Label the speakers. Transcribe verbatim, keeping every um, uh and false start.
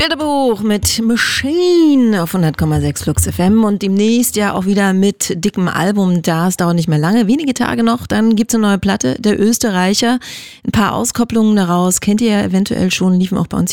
Speaker 1: Bilderbuch mit Machine auf hundert Komma sechs Flux F M und demnächst ja auch wieder mit dickem Album. Das dauert nicht mehr lange, wenige Tage noch. Dann gibt's eine neue Platte, der Österreicher. Ein paar Auskopplungen daraus kennt ihr ja eventuell schon, liefen auch bei uns